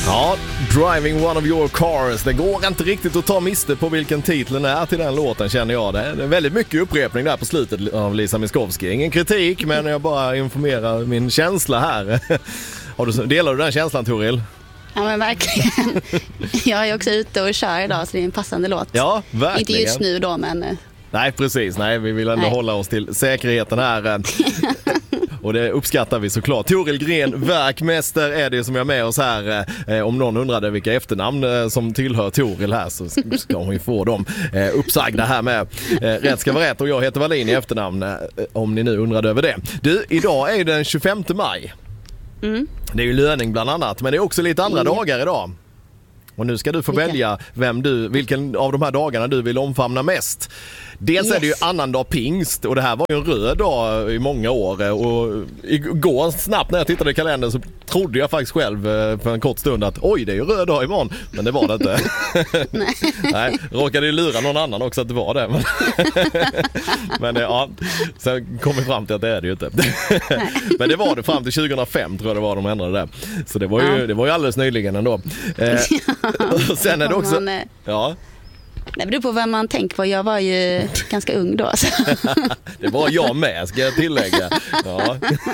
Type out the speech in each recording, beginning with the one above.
Ja, Driving One of Your Cars. Det går inte riktigt att ta miste på vilken titeln är till den låten, känner jag. Det är väldigt mycket upprepning där på slutet av Lisa Miskovsky. Ingen kritik, men jag bara informerar min känsla här. Delar du den känslan, Toril? Ja, men verkligen. Jag är också ute och kör idag, så det är en passande låt. Ja, verkligen. Inte just nu då, men... Nej, precis. Nej, vi vill ändå hålla oss till säkerheten här. Och det uppskattar vi såklart. Toril Gren, verkmästare, är det som är med oss här. Om någon undrade vilka efternamn som tillhör Toril här, så ska hon ju få dem uppsagda här med. Rätt ska vara rätt, och jag heter Wallin i efternamn, om ni nu undrade över det. Du, idag är den 25 maj. Mm. Det är ju löning bland annat, men det är också lite andra dagar idag. Och nu ska du få välja vilken av de här dagarna du vill omfamna mest. Dels är det ju annandag pingst, och det här var ju en röd dag i många år. Och igår snabbt när jag tittade i kalendern så trodde jag faktiskt själv för en kort stund att oj, det är ju röd dag imorgon. Men det var det inte. Nej, råkade ju lura någon annan också att det var det. Men ja, sen kom vi fram till att det är det ju inte. Men det var det fram till 2005, tror jag det var, de ändrade det. Så det var ju alldeles nyligen ändå. Och sen är det också... Ja. Det beror på vem man tänker på. Jag var ju ganska ung då. Så. Det var jag med, ska jag tillägga. Ja.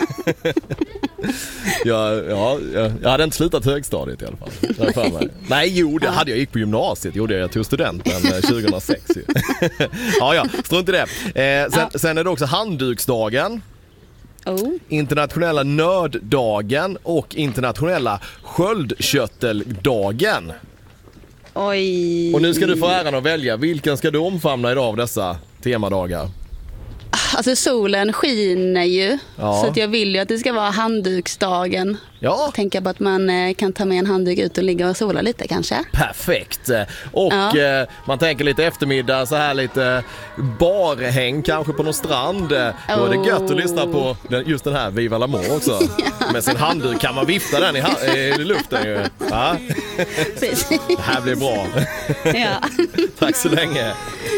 Jag hade inte slutat högstadiet i alla fall. Nej, det hade jag. Gick på gymnasiet. Jag tog studenten 2006. Ja, strunt i det. Sen är det också handduksdagen. Internationella nörddagen och internationella sköldkörteldagen. Oj. Och nu ska du få äran att välja. Vilken ska du omfamna idag av dessa temadagar? Alltså solen skiner ju. Så att jag vill ju att det ska vara handduksdagen. Ja. Tänka på att man kan ta med en handduk ut och ligga och sola lite kanske. Perfekt. Och man tänker lite eftermiddag, så här lite barhäng kanske på någon strand. Då är det gött att lyssna på just den här Viva l'Amour också. Med sin handduk kan man vifta den i luften ju. Ja. Det här blir bra. Ja. Tack så länge.